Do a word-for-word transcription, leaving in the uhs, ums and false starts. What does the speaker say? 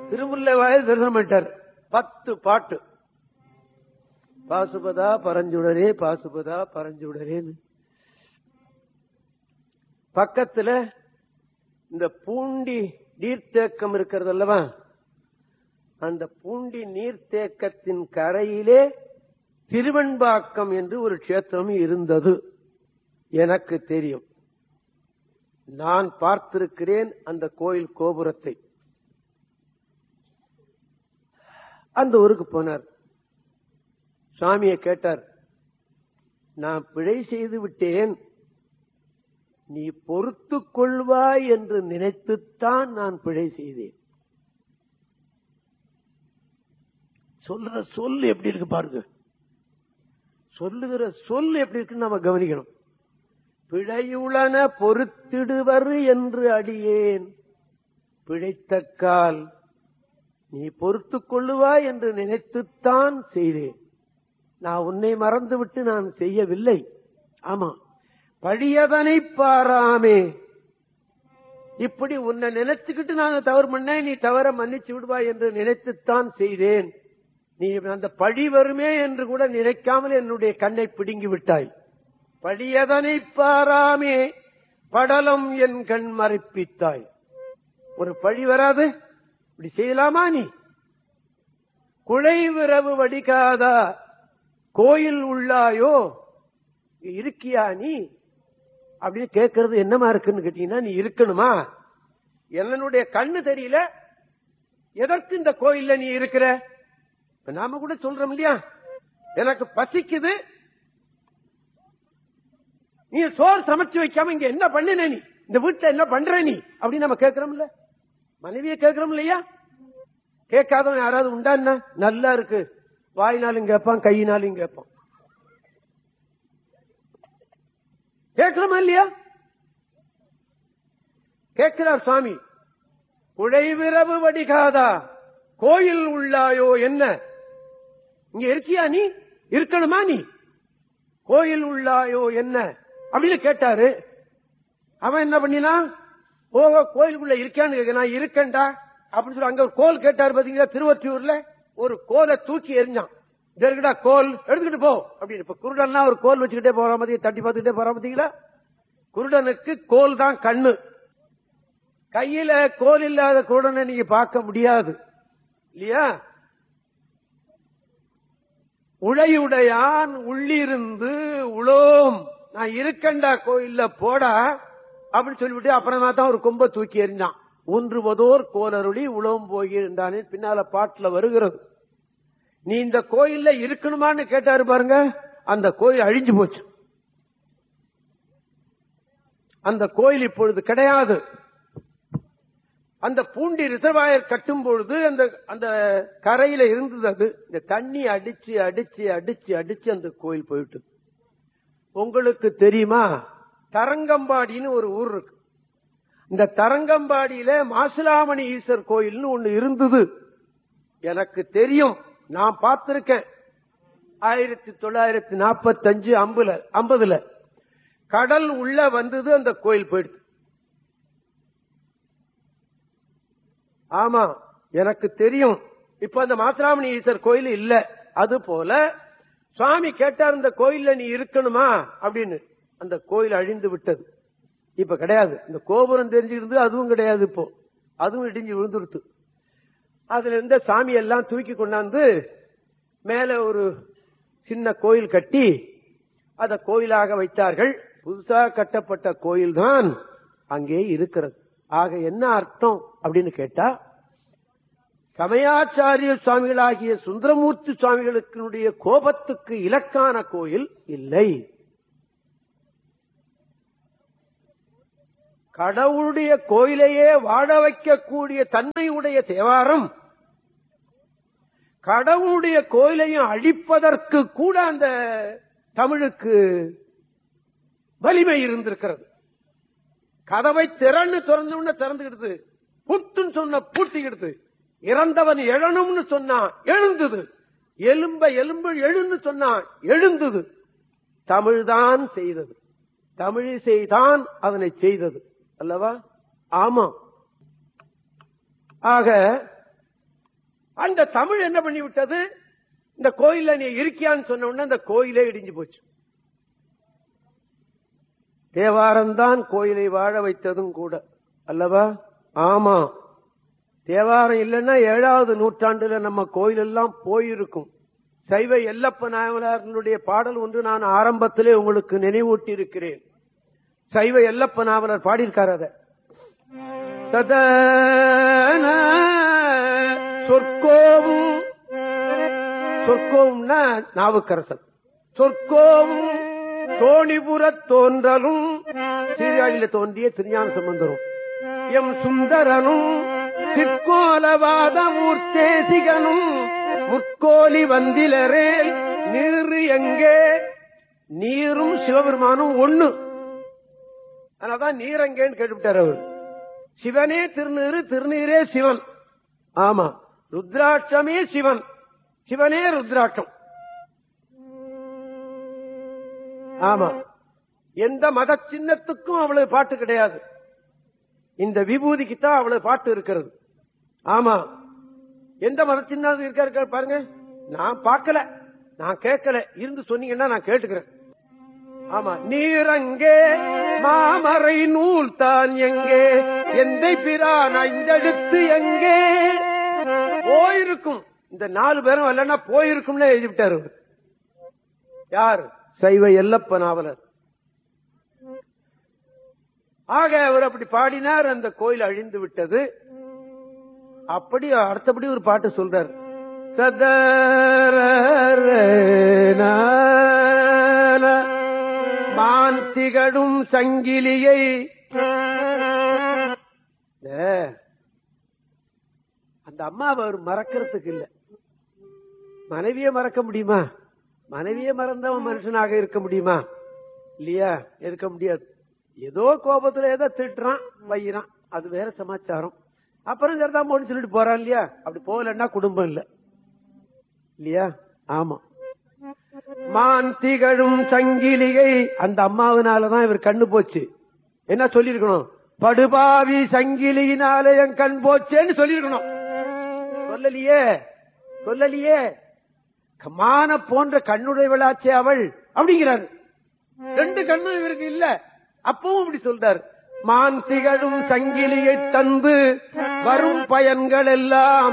திருமுல்லை வாயில் தரிசனம் பண்ணிட்டார். பத்து பாட்டு, பாசுபதா பரஞ்சுடரே பாசுபதா பரஞ்சுடரேன்னு. பக்கத்துல இந்த பூண்டி நீர்த்தேக்கம் இருக்கிறது அல்லவா, அந்த பூண்டி நீர்த்தேக்கத்தின் கரையிலே திருவெண்பாக்கம் என்று ஒரு கஷேத்திரம் இருந்தது. எனக்கு தெரியும், நான் பார்த்திருக்கிறேன் அந்த கோயில் கோபுரத்தை. அந்த ஊருக்கு போனார். சுவாமியை கேட்டார், நான் பிழை செய்து விட்டேன், நீ பொறுத்து கொள்வாய் என்று நினைத்துத்தான் நான் பிழை செய்தேன். சொல்ற சொல் எப்படி இருக்கு பாருங்க, சொல்லுகிற சொல் எப்படி இருக்குன்னு நம்ம கவனிக்கணும். பிழையுளன பொறுத்திடுவர் என்று அடியேன் பிழைத்தக்கால் நீ பொறுத்து கொள்ளுவாய் என்று நினைத்துத்தான் செய்தேன். நான் உன்னை மறந்துவிட்டு நான் செய்யவில்லை. ஆமா, பழியதனை பாராமே, இப்படி உன்னை நினைச்சுக்கிட்டு நான் தவறு பண்ண, நீ தவற மன்னிச்சு விடுவாய் என்று நினைத்துத்தான் செய்தேன். நீ அந்த பழி வருமே என்று கூட நினைக்காமல் என்னுடைய கண்ணை பிடுங்கி விட்டாய். பழியதனை பாராமே படலம் என் கண் மறைப்பித்தாய். ஒரு பழி வராது, இப்படி செய்யலாமா நீ? குழை விரவு வடிகாதா கோயில் உள்ளாயோ, இருக்கியா நீ அப்படின்னு கேட்கறது என்னமா இருக்குன்னு கேட்டீங்கன்னா, நீ இருக்கணுமா? என்னுடைய கண்ணு தெரியல, எதற்கு இந்த கோயில்ல நீ இருக்கிற? நாம கூட சொல்றோம் இல்லையா, எனக்கு பசிக்குது, நீ சோறு சமைச்சு வைக்காம இங்க என்ன பண்ணின, நீ இந்த வீட்டுல என்ன பண்ற நீ அப்படின்னு நம்ம கேட்கிறோம்ல. மனைவியை கேட்கிறோம் இல்லையா? கேட்காதவன் யாராவது உண்டா? என்ன நல்லா இருக்கு, வாயினாலும் கேட்பான், கையினாலும் கேட்பான். கேட்கிறோமா இல்லையா? கேட்கிறார் சுவாமி. குழைவிரவு வடிகாதா கோயில் உள்ளாயோ, என்ன இங்க இருக்கியா நீ? இருக்கணுமா நீ? கோயில் உள்ளாயோ என்ன அப்படின்னு கேட்டாரு. அவன் என்ன பண்ணினா, ஓ கோயிலுக்குள்ள இருக்கான்னு கேட்க, நான் இருக்கேன்டா அப்படின்னு சொல்லி அங்க ஒரு கோல் கேட்டாரு. பாத்தீங்களா, திருவொற்றியூர்ல ஒரு கோலை தூக்கி எரிஞ்சான். இதற்குடா கோல், எடுத்துக்கிட்டு போ அப்படின்னு. இப்ப குருடன்னா ஒரு கோல் வச்சுக்கிட்டே போற மாதிரி தட்டி பார்த்துக்கிட்டே போற பாத்தீங்களா? குருடனுக்கு கோல் தான் கண்ணு. கையில கோல் இல்லாத குருடனை நீங்க பார்க்க முடியாது இல்லையா? உழையுடையான் உள்ளிருந்து உளோம், நான் இருக்கண்டா கோயில்ல போடா அப்படின்னு சொல்லிவிட்டு அப்புறமா தான் ஒரு கொம்ப தூக்கி எறிஞ்சான். ஊன்றுவதோர் கோலருளி உளோம் போகின்றானே பின்னால பாட்டுல வருகிறது. நீ இந்த கோயில்ல இருக்கணுமான்னு கேட்டாரு பாருங்க, அந்த கோயில் அழிஞ்சு போச்சு. அந்த கோயில் இப்பொழுது கிடையாது. அந்த பூண்டி ரிசர்வாயர் கட்டும் பொழுது அந்த அந்த கரையில இருந்தது. அது இந்த தண்ணி அடிச்சு அடிச்சு அடிச்சு அடிச்சு அந்த கோயில் போயிட்டு. உங்களுக்கு தெரியுமா, தரங்கம்பாடின்னு ஒரு ஊர் இருக்கு. இந்த தரங்கம்பாடியில மாசிலாமணி ஈஸ்வர் கோயில்னு ஒண்ணு இருந்தது. எனக்கு தெரியும், நான் பார்த்திருக்கேன். ஆயிரத்தி தொள்ளாயிரத்தி நாற்பத்தி அஞ்சு ஐம்பதுல ஐம்பதுல கடல் உள்ள வந்தது, அந்த கோயில் போயிடுது. ஆமா, எனக்கு தெரியும். இப்ப அந்த மாசிலாமணி ஈஸ்வர் கோயில் இல்ல. அது போல சுவாமி கேட்டார், இந்த கோயில்ல நீ இருக்கணுமா அப்படின்னு. அந்த கோயில் அழிந்து விட்டது, இப்ப கிடையாது. இந்த கோபுரம் தெரிஞ்சிருந்து அதுவும் கிடையாது, இப்போ அதுவும் இடிஞ்சு விழுந்துருத்து. அதுல இருந்த சாமி எல்லாம் தூக்கி கொண்டாந்து மேல ஒரு சின்ன கோயில் கட்டி அத கோயிலாக வைத்தார்கள். புதுசா கட்டப்பட்ட கோயில் தான் அங்கே இருக்கிறது. ஆக என்ன அர்த்தம் அப்படின்னு கேட்டா, சமயாச்சாரிய சுவாமிகளாகிய சுந்தரமூர்த்தி சுவாமிகளுக்கு கோபத்துக்கு இலக்கான கோயில் இல்லை. கடவுளுடைய கோயிலையே வாழ வைக்கக்கூடிய தன்மையுடைய தேவாரம் கடவுளுடைய கோயிலையும் அழிப்பதற்கு கூட அந்த தமிழுக்கு வலிமை இருந்திருக்கிறது. கதவை திறன்னு திறந்து திறந்துகிடுது, புட்டுன்னு சொன்ன பூட்டிக்கிடுது, இறந்தவன் எழணும்னு சொன்னா எழுந்தது, எலும்ப எலும்பு எழுன்னு சொன்னா எழுந்தது. தமிழ்தான் செய்தது, தமிழிசைதான் அதனை செய்தது அல்லவா? ஆமா. ஆக அந்த தமிழ் என்ன பண்ணி விட்டது, இந்த கோயில நீ இருக்கியான்னு சொன்ன உடனே அந்த கோயிலே இடிஞ்சு போச்சு. தேவாரம்தான் கோயிலை வாழ வைத்ததும் கூட அல்லவா? ஆமா, தேவாரம் இல்லைன்னா ஏழாவது நூற்றாண்டுல நம்ம கோயில் எல்லாம் போயிருக்கும். சைவ எல்லப்ப நாவலர்களுடைய பாடல் ஒன்று நான் ஆரம்பத்திலே உங்களுக்கு நினைவூட்டி இருக்கிறேன். சைவ எல்லப்ப நாவலர் பாடியிருக்கார். அத சொற்கோவும், சொற்கோவும்னா நாவுக்கரசன், சொற்கோவும் தோணிபுரத் தோன்றலும் சீர்காழியில தோன்றிய திருஞான சம்பந்தரும் எம் சுந்தரனும் சிற்கோலவாத மூர்த்தேசிகனும் முற்கோலி வந்திலரே நீர் எங்கே. நீரும் சிவபெருமானும் ஒண்ணு, அதனால்தான் நீரங்கேன்னு கேட்டுவிட்டார் அவர். சிவனே திருநீரு, திருநீரே சிவன். ஆமா, ருத்ராட்சமே சிவன், சிவனே ருத்ராட்சம். ஆமா, எந்த மத சின்னத்துக்கும் அவ்வளவு பாட்டு கிடையாது, இந்த விபூதிக்குத்தான் அவ்வளவு பாட்டு இருக்கிறது. ஆமா, எந்த மத சின்னம் இருக்க பாருங்க. நான் பார்க்கல, நான் கேட்கல, இருந்து சொன்னீங்கன்னா நான் கேட்டுக்கிறேன். ஆமா, நீரங்கே மாமறை நூல் தான் எங்கே, எந்த பிரான் ஐந்தெழுத்து எங்கே போயிருக்கும். இந்த நாலு பேரும் இல்லைன்னா போயிருக்கும்னு எழுதிவிட்டாரு. யார்? சைவ எல்லப்ப நாவலர். ஆக அவர் அப்படி பாடினார், அந்த கோயில் அழிந்து விட்டது. அப்படி அடுத்தபடி ஒரு பாட்டு சொல்றார். மான் திகழும் சங்கிலியை, அந்த அம்மாவை அவர் மறக்கிறதுக்கு இல்ல. மனைவியை மறக்க முடியுமா? மனைவியை மறந்தவன் மனுஷனாக இருக்க முடியுமா? இல்லையா, இருக்க முடியாது. ஏதோ கோபத்துல ஏதோ திட்டுறான் வையிறான், அது வேற சமாச்சாரம். அப்புறம் சரிதான் போன்னு சொல்லிட்டு போறான் இல்லையா. அப்படி போகலன்னா குடும்பம் இல்ல இல்லையா. ஆமா, மான் திகழும் சங்கிலிகை, அந்த அம்மாவினாலதான் இவர் கண்ணு போச்சு. என்ன சொல்லிருக்கணும்? படுபாவி சங்கிலியினால என் கண் போச்சேன்னு சொல்லிருக்கணும். சொல்லலையே, சொல்லலையே. மான போன்ற கண்ணுடைய விளாச்சே அவள் அப்படிங்கிறாரு. ரெண்டு கண்ணும் இவருக்கு இல்ல, அப்பவும் இப்படி சொல்றாரு. மான் திகழும் சங்கிலியை தந்து வரும் பயன்கள் எல்லாம்